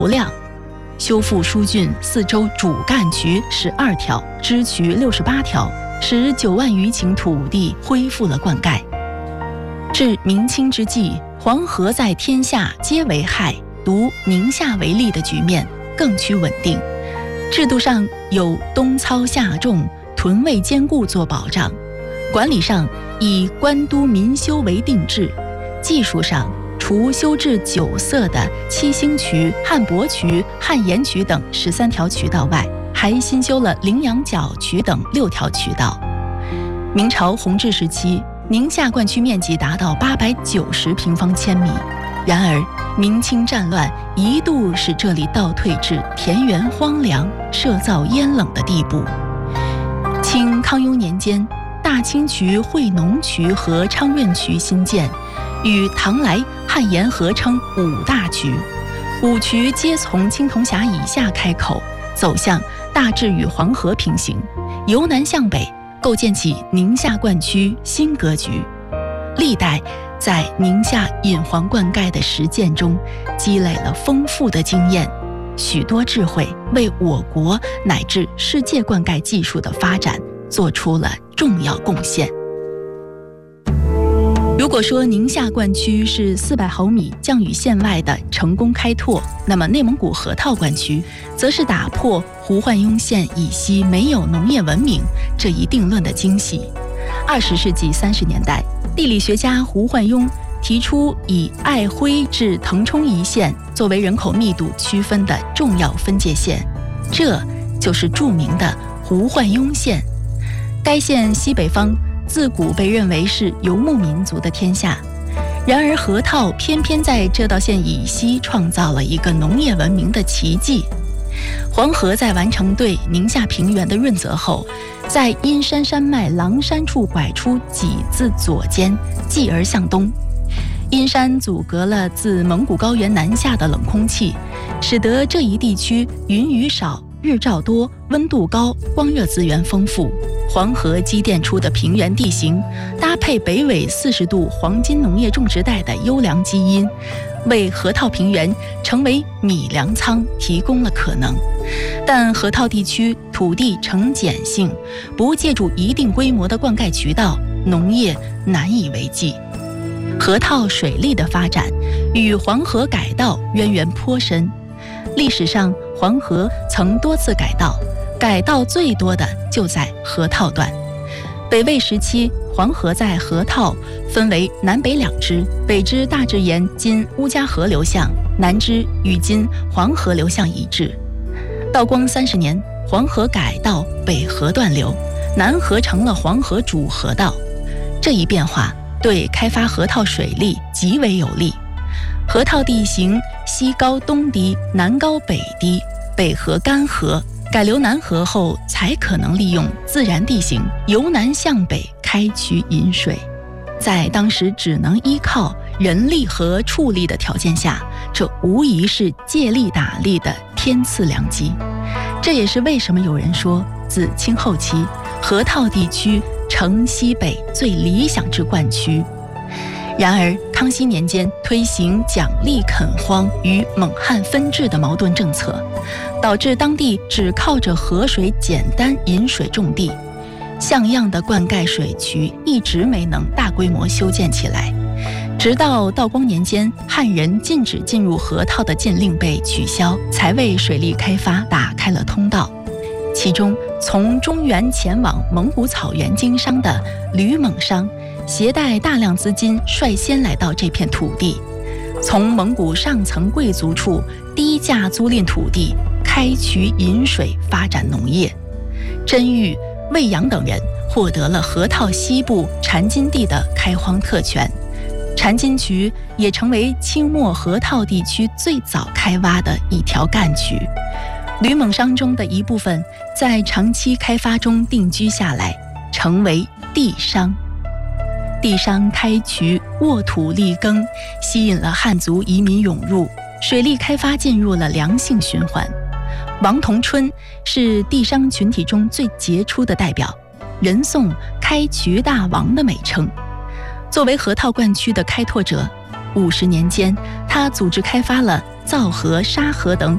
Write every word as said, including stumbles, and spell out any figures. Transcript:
量，修复疏浚四周主干渠十二条，支渠六十八条，使九万余顷土地恢复了灌溉。至明清之际，黄河在天下皆为害，独宁夏为利的局面更趋稳定。制度上有冬操夏种、屯卫兼顾做保障，管理上以官督民修为定制，技术上除修治九色的七星渠、汉博渠、汉盐渠等十三条渠道外，还新修了羚羊角渠等六条渠道。明朝弘治时期，宁夏灌区面积达到八百九十平方千米，然而明清战乱一度使这里倒退至田园荒凉、社造烟冷的地步。清康雍年间，大清渠、惠农渠和昌润渠新建，与唐来、汉盐合称五大渠，五渠皆从青铜峡以下开口，走向大致与黄河平行，由南向北构建起宁夏灌区新格局。历代在宁夏引黄灌溉的实践中，积累了丰富的经验，许多智慧，为我国乃至世界灌溉技术的发展做出了重要贡献。如果说宁夏灌区是四百毫米降雨线外的成功开拓，那么内蒙古河套灌区则是打破胡焕庸县以西没有农业文明这一定论的惊喜。二十世纪三十年代，地理学家胡焕庸提出以爱辉至腾冲一线作为人口密度区分的重要分界线，这就是著名的胡焕庸县。该县西北方自古被认为是游牧民族的天下，然而河套偏偏在这道线以西创造了一个农业文明的奇迹。黄河在完成对宁夏平原的润泽后，在阴山山脉狼山处拐出几字左肩，继而向东。阴山阻隔了自蒙古高原南下的冷空气，使得这一地区云雨少、日照多、温度高、光热资源丰富。黄河积淀出的平原地形，搭配北纬四十度黄金农业种植带的优良基因，为河套平原成为米粮仓提供了可能。但河套地区土地呈碱性，不借助一定规模的灌溉渠道，农业难以为继。河套水利的发展与黄河改道渊源颇深，历史上黄河曾多次改道，改道最多的就在河套段。北魏时期，黄河在河套分为南北两支，北支大致沿今乌家河流向，南支与今黄河流向一致。道光三十年，黄河改道北河段流，南河成了黄河主河道。这一变化对开发河套水利极为有利。河套地形西高东低，南高北低，北河干涸，改流南河后才可能利用自然地形由南向北开渠引水。在当时只能依靠人力和畜力的条件下，这无疑是借力打力的天赐良机。这也是为什么有人说自清后期，河套地区成西北最理想之灌区。然而康熙年间推行奖励垦荒与蒙汉分治的矛盾政策，导致当地只靠着河水简单引水种地，像样的灌溉水渠一直没能大规模修建起来。直到道光年间，汉人禁止进入河套的禁令被取消，才为水利开发打开了通道。其中从中原前往蒙古草原经商的吕蒙商，携带大量资金率先来到这片土地，从蒙古上层贵族处低价租赁土地，开渠引水，发展农业。甄彧、魏阳等人获得了河套西部禅津地的开荒特权，禅津渠也成为清末河套地区最早开挖的一条干渠。吕蒙商中的一部分在长期开发中定居下来，成为地商。地商开渠沃土利耕，吸引了汉族移民涌入，水利开发进入了良性循环。王同春是地商群体中最杰出的代表，人送开渠大王的美称。作为河套灌区的开拓者，五十年间他组织开发了皂河、沙河等